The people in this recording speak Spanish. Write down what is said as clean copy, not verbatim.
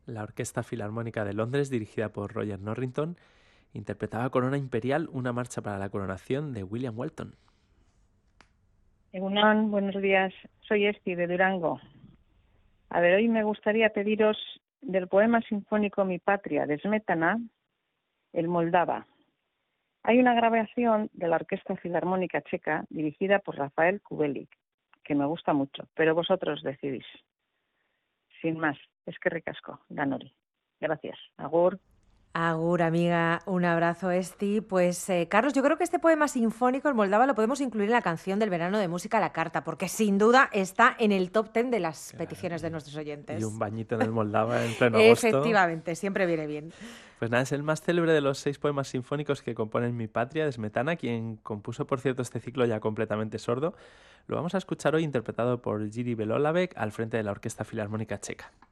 La Orquesta Filarmónica de Londres, dirigida por Roger Norrington, interpretaba Corona Imperial, una marcha para la coronación de William Walton. Egunon, buenos días. Soy Esti de Durango. A ver, hoy me gustaría pediros del poema sinfónico Mi Patria de Smetana, el Moldava. Hay una grabación de la Orquesta Filarmónica Checa dirigida por Rafael Kubelik, que me gusta mucho, pero vosotros decidís. Sin más, es que ricasco, Danori. Gracias. Agur. Agur, amiga, un abrazo, Esti. Pues, Carlos, yo creo que este poema sinfónico, el Moldava, lo podemos incluir en la canción del verano de música a la carta, porque sin duda está en el top 10 de las peticiones de nuestros oyentes. Y un bañito en el Moldava en pleno agosto. Efectivamente, siempre viene bien. Pues nada, es el más célebre de los 6 poemas sinfónicos que componen Mi Patria, de Smetana, quien compuso, por cierto, este ciclo ya completamente sordo. Lo vamos a escuchar hoy interpretado por Jiří Belohlávek al frente de la Orquesta Filarmónica Checa.